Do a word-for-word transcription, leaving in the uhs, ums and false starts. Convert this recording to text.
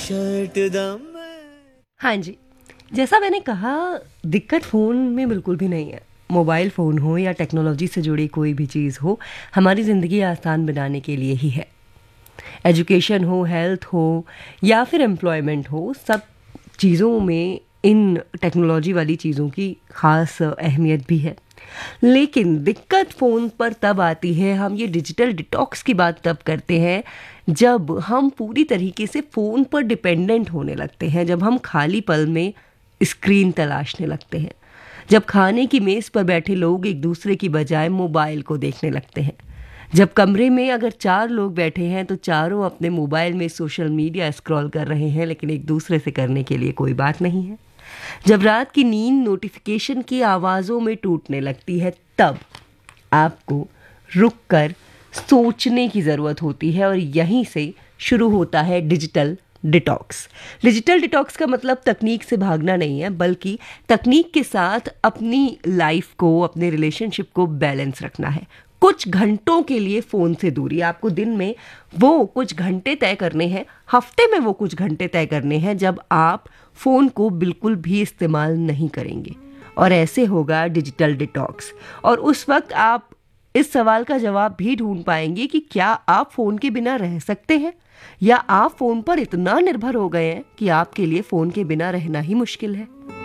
Shirt दम। हाँ जी, जैसा मैंने कहा, दिक्कत फ़ोन में बिल्कुल भी नहीं है। मोबाइल फ़ोन हो या टेक्नोलॉजी से जुड़ी कोई भी चीज़ हो, हमारी ज़िंदगी आसान बनाने के लिए ही है। एजुकेशन हो, हेल्थ हो या फिर एम्प्लॉयमेंट हो, सब चीज़ों में इन टेक्नोलॉजी वाली चीज़ों की ख़ास अहमियत भी है। लेकिन दिक्कत फ़ोन पर तब आती है, हम ये डिजिटल डिटॉक्स की बात तब करते हैं जब हम पूरी तरीके से फ़ोन पर डिपेंडेंट होने लगते हैं, जब हम खाली पल में स्क्रीन तलाशने लगते हैं, जब खाने की मेज़ पर बैठे लोग एक दूसरे की बजाय मोबाइल को देखने लगते हैं, जब कमरे में अगर चार लोग बैठे हैं तो चारों अपने मोबाइल में सोशल मीडिया स्क्रॉल कर रहे हैं, लेकिन एक दूसरे से करने के लिए कोई बात नहीं है, जब रात की नींद नोटिफिकेशन की आवाज़ों में टूटने लगती है, तब आपको रुक कर सोचने की ज़रूरत होती है। और यहीं से शुरू होता है डिजिटल डिटॉक्स। डिजिटल डिटॉक्स का मतलब तकनीक से भागना नहीं है, बल्कि तकनीक के साथ अपनी लाइफ को, अपने रिलेशनशिप को बैलेंस रखना है। कुछ घंटों के लिए फ़ोन से दूरी, आपको दिन में वो कुछ घंटे तय करने हैं, हफ्ते में वो कुछ घंटे तय करने हैं जब आप फ़ोन को बिल्कुल भी इस्तेमाल नहीं करेंगे, और ऐसे होगा डिजिटल डिटॉक्स। और उस वक्त आप इस सवाल का जवाब भी ढूंढ पाएंगे कि क्या आप फ़ोन के बिना रह सकते हैं, या आप फ़ोन पर इतना निर्भर हो गए हैं कि आपके लिए फ़ोन के बिना रहना ही मुश्किल है।